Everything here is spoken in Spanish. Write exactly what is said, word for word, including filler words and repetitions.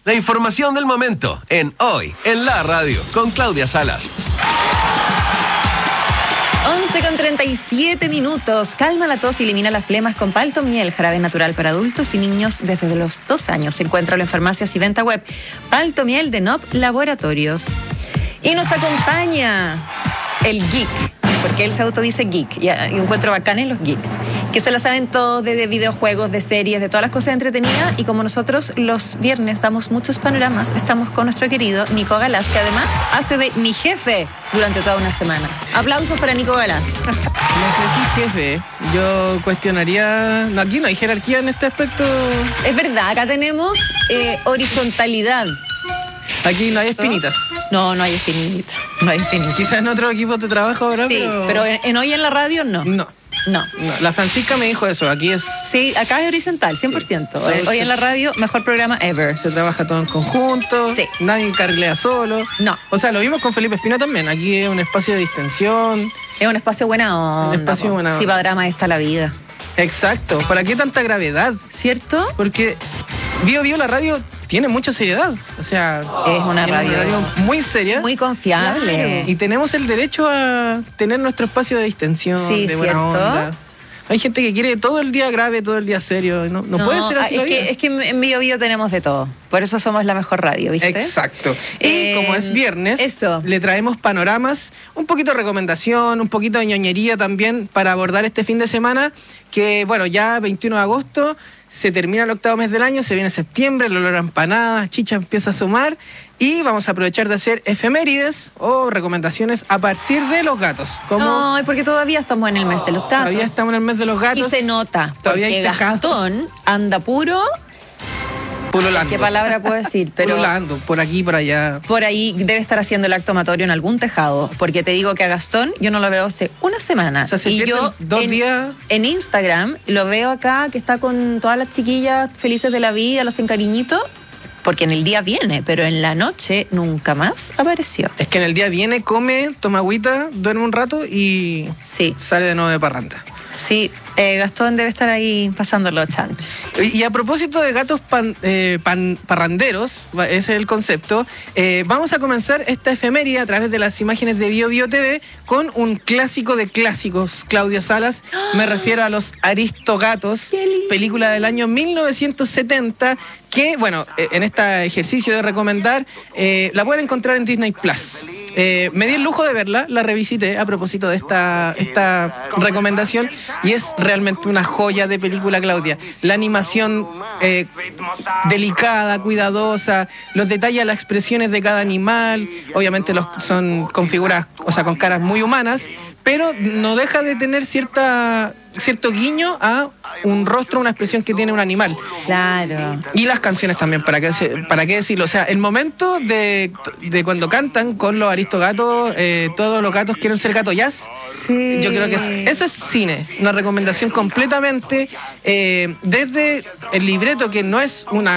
La información del momento en Hoy en la Radio con Claudia Salas. once con treinta y siete minutos. Calma la tos y elimina las flemas con Palto Miel, jarabe natural para adultos y niños desde los dos años. Se encuentra en farmacias y venta web. Palto Miel de N O P Laboratorios. Y nos acompaña el geek, porque él se autodice geek, y, y encuentro bacán en los geeks, que se la saben todos de, de videojuegos, de series, de todas las cosas entretenidas, y como nosotros los viernes damos muchos panoramas, estamos con nuestro querido Nico Galás, que además hace de mi jefe durante toda una semana. Aplausos para Nico Galás. No sé si jefe, yo cuestionaría, no, aquí no hay jerarquía en este aspecto. Es verdad, acá tenemos eh, horizontalidad. Aquí no hay espinitas. No, no hay espinitas. No hay espinitas. Quizás en otro equipo de trabajo ahora, sí, pero... pero en, en Hoy en la Radio no. No. No. No. La Francisca me dijo eso, aquí es... Sí, acá es horizontal, cien por ciento. Sí. Hoy, hoy en la radio, mejor programa ever. Se trabaja todo en conjunto, sí. Nadie carrilea solo. No. O sea, lo vimos con Felipe Espina también. Aquí es un espacio de distensión. Es un espacio buena onda. Un espacio po. buena onda. Sí, para drama está la vida. Exacto. ¿Para qué tanta gravedad? ¿Cierto? Porque Bio Bio la radio tiene mucha seriedad. O sea, es una radio, una radio muy seria. Muy confiable. Claro. Y tenemos el derecho a tener nuestro espacio de distensión, sí, de buena ¿cierto? onda. Hay gente que quiere todo el día grave, todo el día serio. No, no, no puede ser así. Es la vida. que, es que en Bio Bio tenemos de todo. Por eso somos la mejor radio, ¿viste? Exacto. Y eh, como es viernes, eso. le traemos panoramas, un poquito de recomendación, un poquito de ñoñería también para abordar este fin de semana, que bueno, ya veintiuno de agosto se termina el octavo mes del año, se viene septiembre, el olor a empanadas, chicha empieza a sumar y vamos a aprovechar de hacer efemérides o recomendaciones a partir de los gatos. Como... Ay, porque todavía estamos en el mes de los gatos. Todavía estamos en el mes de los gatos. Y se nota, todavía porque hay Gastón anda puro... Pululando. ¿Qué palabra puedo decir? Pero Pululando, por aquí, por allá. Por ahí debe estar haciendo el acto amatorio en algún tejado, porque te digo que a Gastón yo no lo veo hace una semana. O sea, se y yo dos en, días. En Instagram lo veo acá que está con todas las chiquillas felices de la vida, las hacen cariñito, porque en el día viene, pero en la noche nunca más apareció. Es que en el día viene, come, toma agüita, duerme un rato y sí. sale de nuevo de parranda. Sí, eh, Gastón debe estar ahí pasándolo chancho. Y, y a propósito de gatos pan, eh, pan, parranderos, ese es el concepto, eh, vamos a comenzar esta efeméride a través de las imágenes de Bio Bio T V con un clásico de clásicos, Claudia Salas. ¡Oh! Me refiero a los Aristogatos, película del año mil novecientos setenta, que, bueno, en este ejercicio de recomendar, eh, la pueden encontrar en Disney Plus. Eh, me di el lujo de verla, la revisité a propósito de esta, esta recomendación y es realmente una joya de película, Claudia. La animación eh, delicada, cuidadosa, los detalles, las expresiones de cada animal, obviamente los son con figuras, o sea, con caras muy humanas, pero no deja de tener cierta cierto guiño a un rostro, una expresión que tiene un animal. Claro. Y las canciones también, ¿para qué, para qué decirlo? O sea, el momento de, de cuando cantan con los Aristogatos, eh, todos los gatos quieren ser gato jazz. Sí. Yo creo que es, eso es cine, una recomendación completamente, eh, desde el libreto, que no es una